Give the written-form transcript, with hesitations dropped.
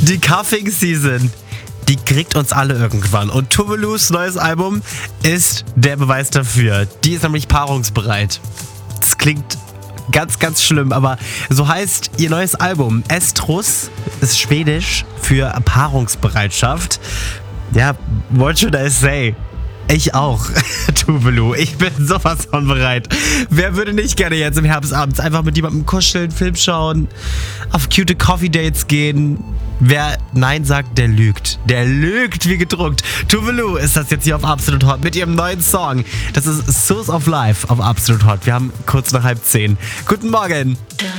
Die Cuffing Season, die kriegt uns alle irgendwann. Und Tuvalus neues Album ist der Beweis dafür. Die ist nämlich paarungsbereit. Es klingt ganz, ganz schlimm, aber so heißt ihr neues Album. Estrus ist schwedisch für Paarungsbereitschaft. Ja, what should I say? Ich auch, Tuvalu. Ich bin sowas von bereit. Wer würde nicht gerne jetzt im Herbst abends einfach mit jemandem kuscheln, Film schauen, auf cute Coffee-Dates gehen? Wer Nein sagt, der lügt. Der lügt wie gedruckt. Tuvalu ist das jetzt hier auf Absolut Hot mit ihrem neuen Song. Das ist Source of Life auf Absolut Hot. Wir haben kurz nach 9:30. Guten Morgen.